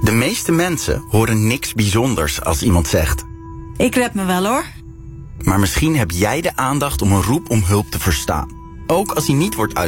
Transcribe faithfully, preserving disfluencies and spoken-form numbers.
De meeste mensen horen niks bijzonders als iemand zegt: ik red me wel hoor. Maar misschien heb jij de aandacht om een roep om hulp te verstaan. Ook als die niet wordt uitgesproken.